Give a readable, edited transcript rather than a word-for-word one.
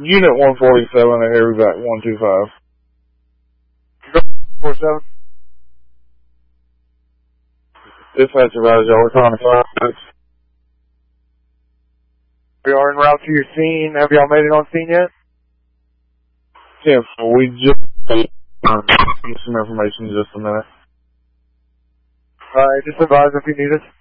Unit 147 at Harry's Act 125. 47? Dispatch advised y'all, we're calling 5. We are en route to your scene. Have y'all made it on scene yet? Yeah, so we just some information in just a minute. Alright, just advise if you need us.